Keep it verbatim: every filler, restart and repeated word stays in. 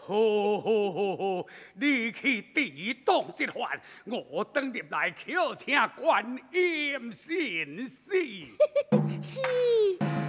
好好好好，你去抵挡一番，我等入来叩请观音先生。 是。